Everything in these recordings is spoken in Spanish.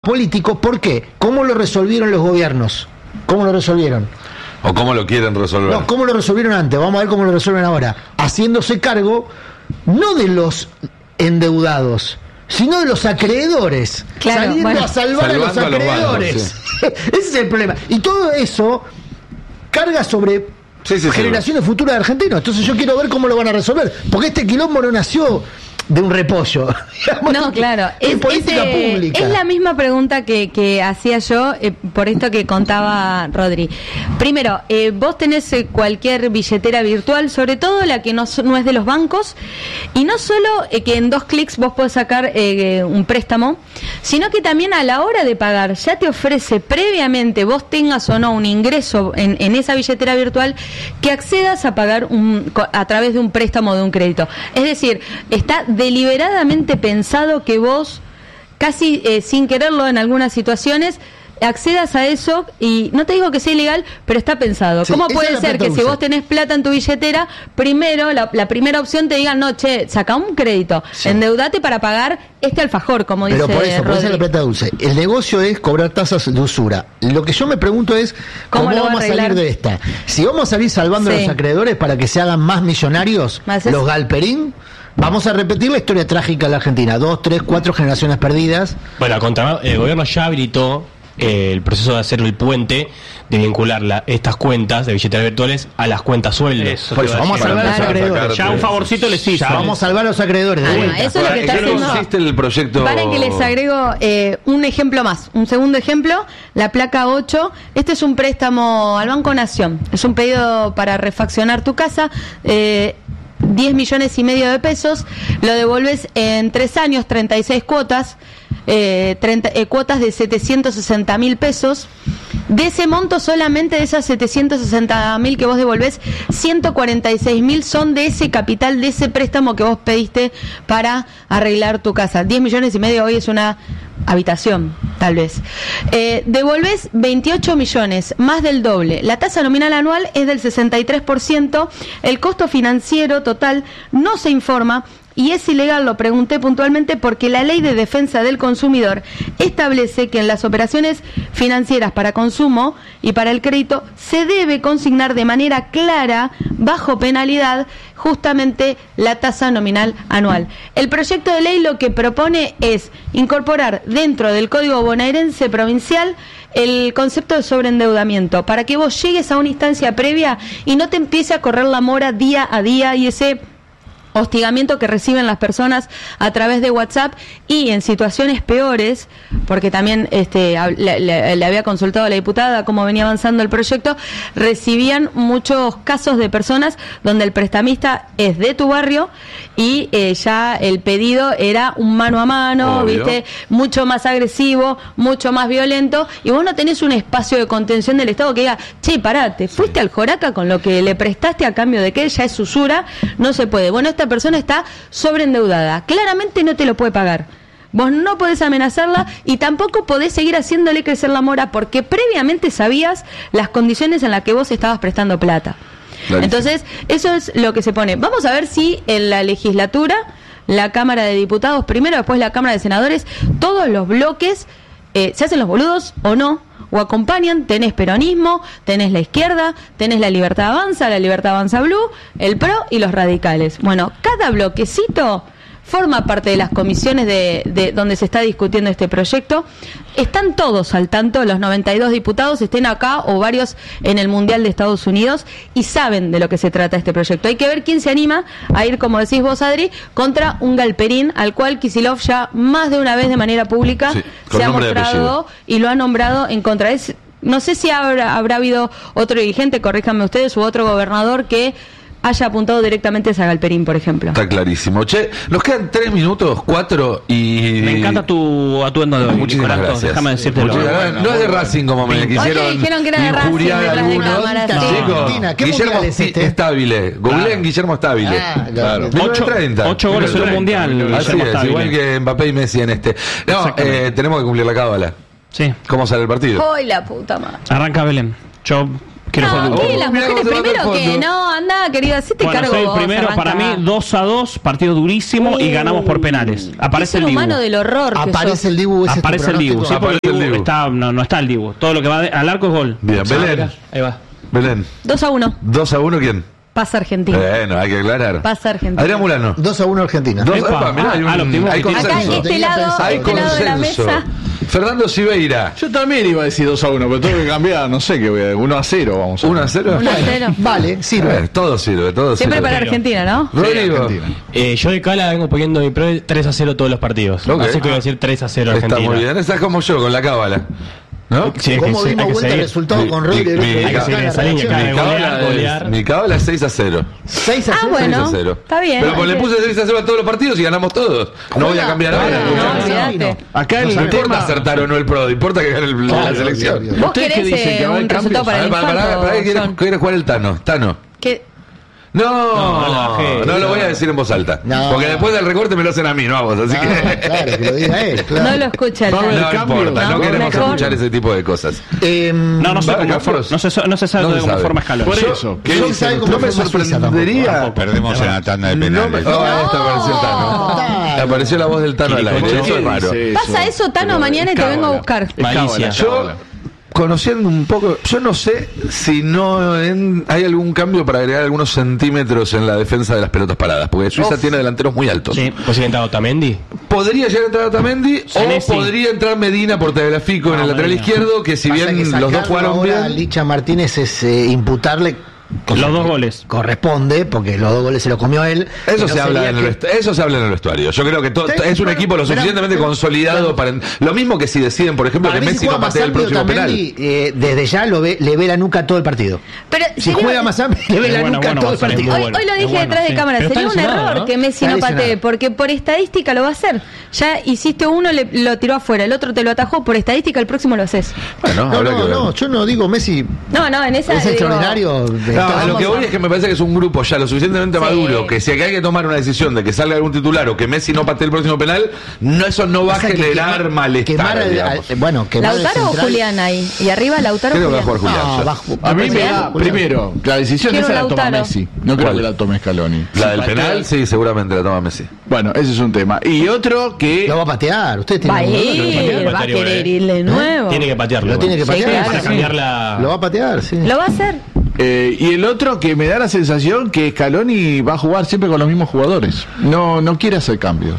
político. ¿Por qué? ¿Cómo lo resolvieron los gobiernos? ¿Cómo lo resolvieron? ¿O cómo lo quieren resolver? No, ¿cómo lo resolvieron antes? Vamos a ver cómo lo resuelven ahora. Haciéndose cargo no de los endeudados, sino de los acreedores. Claro, saliendo a salvar a los acreedores. Bancos, sí. Ese es el problema. Y todo eso carga sobre generaciones futuras de argentinos. Entonces yo quiero ver cómo lo van a resolver. Porque este quilombo no nació de un repollo. No, claro. Es política pública. Es la misma pregunta que hacía yo, por esto que contaba Rodri. Primero, vos tenés cualquier billetera virtual, sobre todo la que no es de los bancos, y no solo que en 2 clics vos podés sacar un préstamo, sino que también a la hora de pagar ya te ofrece previamente, vos tengas o no un ingreso en esa billetera virtual, que accedas a pagar a través de un préstamo o de un crédito. Es decir, está deliberadamente pensado que vos, casi sin quererlo en algunas situaciones, accedas a eso, y no te digo que sea ilegal, pero está pensado. Sí, ¿cómo puede ser que si vos tenés plata en tu billetera, primero, la primera opción te digan, no, che, saca un crédito, endeudate para pagar este alfajor, como dice Rodri? Por eso la plata dulce. El negocio es cobrar tasas de usura. Lo que yo me pregunto es, ¿cómo vamos a salir de esta? Si vamos a salir salvando a los acreedores para que se hagan más millonarios, los Galperín, vamos a repetir la historia trágica de la Argentina. 2, 3, 4 generaciones perdidas. Bueno, el gobierno ya habilitó el proceso de hacer el puente, de vincular estas cuentas de billeteras virtuales a las cuentas sueldos. Por eso vamos a salvar a los acreedores. Ya un favorcito les hizo. Vamos a salvar a los acreedores. Eso es lo que está haciendo. Consiste el proyecto. Paren que les agrego un ejemplo más. Un segundo ejemplo, la placa 8. Este es un préstamo al Banco Nación. Es un pedido para refaccionar tu casa. 10,5 millones de pesos, lo devolves en 3 años, 36 cuotas, cuotas de 760.000 pesos. De ese monto, solamente de esas 760.000 que vos devolvés, 146.000 son de ese capital, de ese préstamo que vos pediste para arreglar tu casa. 10,5 millones hoy es una habitación, tal vez. Devolvés 28 millones, más del doble. La tasa nominal anual es del 63%. El costo financiero total no se informa. Y es ilegal, lo pregunté puntualmente, porque la Ley de Defensa del Consumidor establece que en las operaciones financieras para consumo y para el crédito se debe consignar de manera clara, bajo penalidad, justamente la tasa nominal anual. El proyecto de ley lo que propone es incorporar dentro del Código Bonaerense Provincial el concepto de sobreendeudamiento, para que vos llegues a una instancia previa y no te empiece a correr la mora día a día y ese hostigamiento que reciben las personas a través de WhatsApp, y en situaciones peores, porque también le había consultado a la diputada cómo venía avanzando el proyecto, recibían muchos casos de personas donde el prestamista es de tu barrio y ya el pedido era un mano a mano, ¿viste? Mucho más agresivo, mucho más violento, y vos no tenés un espacio de contención del Estado que diga, che, parate, fuiste al Joraca con lo que le prestaste a cambio de que ya es usura, no se puede. Bueno, esta persona está sobreendeudada, claramente no te lo puede pagar. Vos no podés amenazarla y tampoco podés seguir haciéndole crecer la mora, porque previamente sabías las condiciones en las que vos estabas prestando plata. Claro. Entonces, eso es lo que se pone. Vamos a ver si en la legislatura, la Cámara de Diputados primero, después la Cámara de Senadores, todos los bloques se hacen los boludos o no, o acompañan. Tenés peronismo, tenés la izquierda, tenés la Libertad Avanza Blue, el PRO y los radicales. Bueno, cada bloquecito forma parte de las comisiones de donde se está discutiendo este proyecto. Están todos al tanto, los 92 diputados, estén acá o varios en el Mundial de Estados Unidos, y saben de lo que se trata este proyecto. Hay que ver quién se anima a ir, como decís vos, Adri, contra un Galperín, al cual Kicillof ya más de una vez de manera pública se ha mostrado y lo ha nombrado en contra. No sé si habrá habido otro dirigente, corríjanme ustedes, u otro gobernador que haya apuntado directamente a Galperín, por ejemplo. Está clarísimo. Che, nos quedan 3 minutos, 4, y... Me encanta tu atuendo de hoy. Muchísimas gracias. Déjame decirte. No es de Racing como me quisieron dijeron que era de Racing detrás de cámara. Chicos, Guillermo Stabile. Googleen Guillermo Stabile. Claro. 8 goles en un mundial. Así es, igual que Mbappé y Messi en este. No, tenemos que cumplir la cábala. Sí. ¿Cómo sale el partido? ¡Ay, la puta madre! Arranca Belén. Yo ¿Qué las mujeres primero que no? Anda, querido, hacete cargo. Soy el primero, para mí 2-2, partido durísimo y ganamos por penales. Aparece el Dibu. Humano del horror. Aparece el Dibu. Aparece el Dibu. Sí, porque el Dibu no está el Dibu. Todo lo que va al arco es gol. Bien, Belén. Ahí va. Belén. 2-1. 2-1, ¿quién? Pasa Argentina. Bueno, hay que aclarar. Pasa Argentina. Adrián Mulano. 2-1 Argentina. Hay consenso. Acá este lado de la mesa. Fernando Siveira. Yo también iba a decir 2-1, pero tengo que cambiar, no sé qué voy a 1-0 vamos a 1-0. 1-0. Vale, sirve. Todo sirve, Siempre para Argentina, ¿no? Rodrigo. Yo de Cala vengo poniendo mi pro 3-0 todos los partidos. Okay. Así que voy a decir 3-0 Argentina. Está muy bien, estás como yo con la cábala. ¿No? Sí, ¿Cómo dimos vuelta el resultado con Rodri? Mi cábala es 6-0. 6-0. Ah, bueno. 6-0. Está bien. Pero le puse 6-0 a todos los partidos y ganamos todos. No voy a cambiar ahora. No, olvídate. Acá no importa acertar o no el pro, importa que gane la selección. ¿Vos querés un resultado para el infarto? ¿Para qué quiere jugar el Tano? ¿Qué? No lo voy a decir en voz alta. Porque después del recorte me lo hacen a mí, no a vos. Así que. Claro, que lo diga él. Claro. No lo escucha el No importa, no queremos escuchar ese tipo de cosas. No se sabe de cómo forma Scaloni. Por eso. No me sorprendería. Perdemos en la tanda de penales. Apareció el Tano. Apareció la voz del Tano al aire. Eso es raro. Pasa eso, Tano, mañana y te vengo a buscar. Malicia. Conociendo un poco, yo no sé si hay algún cambio para agregar algunos centímetros en la defensa de las pelotas paradas, porque Suiza tiene delanteros muy altos. Sí, ¿pues si entra Otamendi? Podría llegar a entrar Otamendi o podría entrar Medina por Tagliafico en el lateral izquierdo, que si bien los dos jugaron bien. Licha Martínez es imputarle los 2 goles. Corresponde, porque los 2 goles se los comió él. Eso se habla en el vestuario. Yo creo que es un equipo lo suficientemente consolidado para. Lo mismo que si deciden, por ejemplo, que Messi no patee el próximo penal. Desde ya le ve la nuca todo el partido. Pero si juega más amplio, le ve la nuca todo el partido. Hoy lo dije detrás de cámara. Sería un error que Messi no patee, porque por estadística lo va a hacer. Ya hiciste uno, lo tiró afuera, el otro te lo atajó. Por estadística, el próximo lo haces. No, yo no digo Messi. No, en esa. Es extraordinario. A lo que voy es que me parece que es un grupo ya lo suficientemente maduro que si hay que tomar una decisión de que salga algún titular o que Messi no patee el próximo penal, eso no va a generar malestar. ¿Lautaro o Julián ahí? Y arriba Lautaro. Creo que va a jugar Julián. A mí me da, primero, la decisión esa la toma Messi. No creo que la tome Scaloni. La del penal, sí, seguramente la toma Messi. Bueno, ese es un tema. Y otro que. Lo va a patear. Usted va a querer ir de nuevo. Tiene que patearlo. Lo tiene que patear. Para cambiarla. Lo va a patear, sí. Lo va a hacer. Y el otro que me da la sensación que Scaloni va a jugar siempre con los mismos jugadores. No quiere hacer cambios.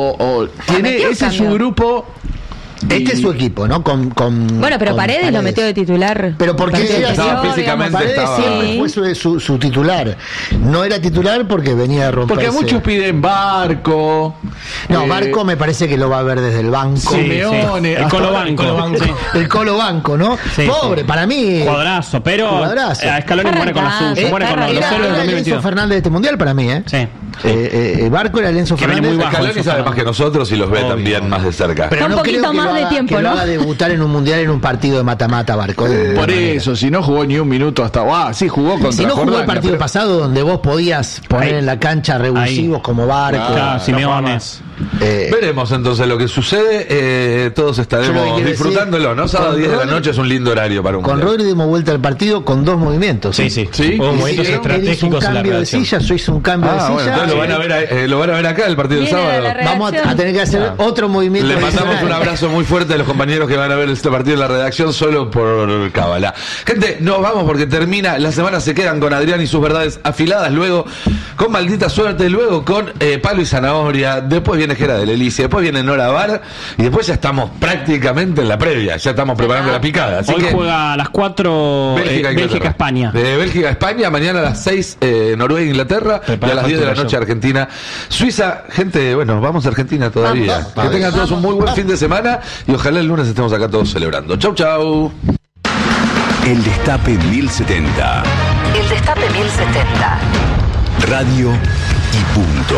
Ese es su grupo. Este es su equipo, ¿no? Bueno, pero Paredes lo metió de titular. Pero porque físicamente Paredes siempre fue su titular. No era titular porque venía a romperse. Porque muchos piden Barco. No, Barco me parece que lo va a ver desde el banco. Simeone. El Colo Banco. El Colo Banco, ¿no? Sí, pobre, para mí. Cuadrazo, pero Scaloni muere con la suya. Muere con los héroes del 2022. Enzo Fernández de este mundial para mí, ¿eh? Sí. Barco era el Enzo Fernández. Scaloni sabe más que nosotros y los ve también más de cerca. Pero un poquito más de tiempo, ¿no? Lo haga debutar en un mundial en un partido de mata-mata, Barco. Por eso, si no jugó ni un minuto hasta. Sí, jugó contra si no jugó el partido pasado donde vos podías poner en la cancha revulsivos como Barco. Simeones. Veremos entonces lo que sucede. Todos estaremos disfrutándolo, ¿no? Sábado 10 de la noche es un lindo horario para un mundial. Con Rodri dimos vuelta al partido con 2 movimientos. Sí. Movimientos estratégicos en la redacción. Yo hice un cambio de silla. Bueno, entonces lo van a ver acá el partido del sábado. Vamos a tener que hacer otro movimiento. Le mandamos un abrazo muy fuerte a los compañeros que van a ver este partido en la redacción solo por cábala. Gente, nos vamos porque termina. La semana se quedan con Adrián y sus verdades afiladas. Luego con Maldita Suerte. Luego con Palo y Zanahoria. Después viene Jera de Lelicia. Después viene Nora Bar. Y después ya estamos prácticamente en la previa. Ya estamos preparando la picada. Así hoy juega a las 4 Bélgica-España. Bélgica-España. Mañana a las 6 Noruega-Inglaterra. Y a las 10 de la noche Argentina-Suiza. Gente, bueno, vamos a Argentina todavía. Que tengan todos un muy buen fin de semana. Y ojalá el lunes estemos acá todos celebrando. Chau. El Destape 1070. El Destape 1070. Radio y punto.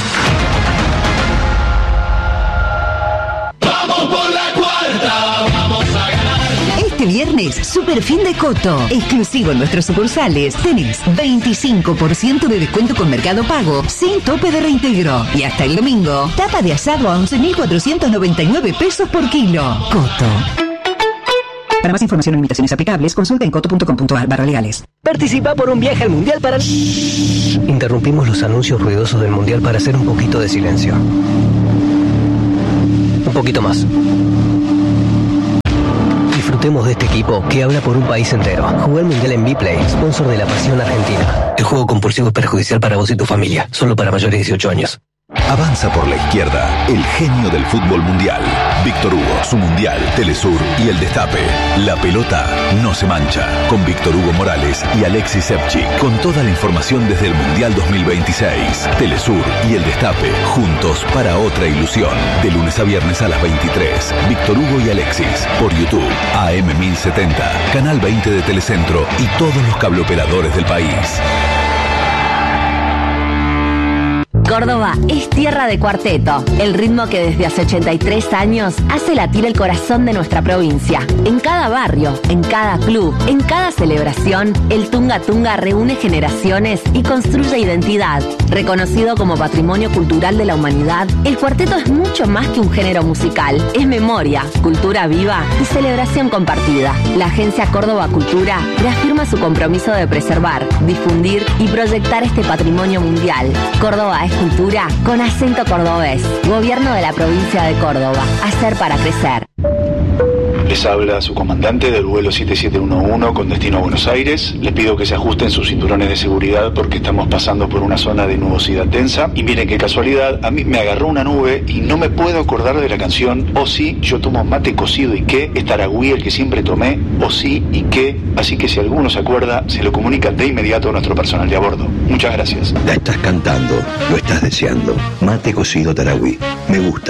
¡Vamos por la cuarta! ¡Vamos a ganar! Este viernes, super fin de Coto. Exclusivo en nuestras sucursales. Tenés 25% de descuento con Mercado Pago, sin tope de reintegro. Y hasta el domingo, tapa de asado a 11.499 pesos por kilo. Coto. Para más información o limitaciones aplicables, consulta en coto.com.ar/legales. Participa por un viaje al Mundial para... Interrumpimos los anuncios ruidosos del Mundial para hacer un poquito de silencio. Un poquito más. Disfrutemos de este equipo que habla por un país entero. Juega el Mundial en Bplay, sponsor de la Pasión Argentina. El juego compulsivo es perjudicial para vos y tu familia. Solo para mayores de 18 años. Avanza por la izquierda, el genio del fútbol mundial. Víctor Hugo, su mundial, Telesur y el Destape. La pelota no se mancha. Con Víctor Hugo Morales y Alexis Sepchik. Con toda la información desde el Mundial 2026. Telesur y el Destape, juntos para otra ilusión. De lunes a viernes a las 23. Víctor Hugo y Alexis, por YouTube, AM 1070, Canal 20 de Telecentro y todos los cableoperadores del país. Córdoba es tierra de cuarteto, el ritmo que desde hace 83 años hace latir el corazón de nuestra provincia. En cada barrio, en cada club, en cada celebración, el Tunga Tunga reúne generaciones y construye identidad. Reconocido como Patrimonio Cultural de la Humanidad, el cuarteto es mucho más que un género musical. Es memoria, cultura viva y celebración compartida. La Agencia Córdoba Cultura reafirma su compromiso de preservar, difundir y proyectar este patrimonio mundial. Córdoba es cultura con acento cordobés. Gobierno de la provincia de Córdoba. Hacer para crecer. Les habla su comandante del vuelo 7711 con destino a Buenos Aires. Les pido que se ajusten sus cinturones de seguridad porque estamos pasando por una zona de nubosidad densa. Y miren qué casualidad, a mí me agarró una nube y no me puedo acordar de la canción O sí, yo tomo mate cocido y qué, es Taragüí el que siempre tomé, O sí y qué. Así que si alguno se acuerda, se lo comunica de inmediato a nuestro personal de a bordo. Muchas gracias. La estás cantando, lo estás deseando. Mate cocido Taragüí. Me gusta.